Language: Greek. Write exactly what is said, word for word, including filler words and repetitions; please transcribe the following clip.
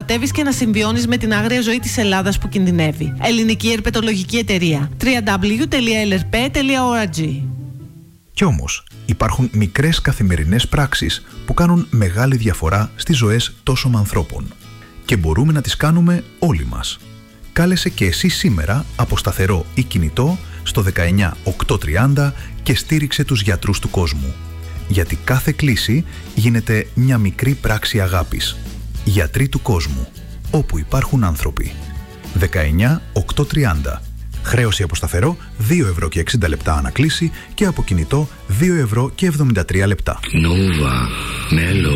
προστατεύεις και να συμβιώνεις με την άγρια ζωή της Ελλάδας που κινδυνεύει. Ελληνική Ερπετολογική Εταιρεία. double-u double-u double-u τελεία ελ αρ πι τελεία ο αρ τζι. Κι όμως, υπάρχουν μικρές καθημερινές πράξεις που κάνουν μεγάλη διαφορά στις ζωές τόσων ανθρώπων. Και μπορούμε να τις κάνουμε όλοι μας. Κάλεσε και εσύ σήμερα από σταθερό ή κινητό στο δεκαεννιά οκτακόσια τριάντα και στήριξε τους γιατρούς του κόσμου. Γιατί κάθε κλήση γίνεται μια μικρή πράξη αγάπης. Γιατροί του κόσμου. Όπου υπάρχουν άνθρωποι. δεκαεννιά οκτακόσια τριάντα. Χρέωση από σταθερό δύο ευρώ και εξήντα λεπτά ανακλήση και από κινητό δύο ευρώ και εβδομήντα τρία λεπτά. Nova Mellow.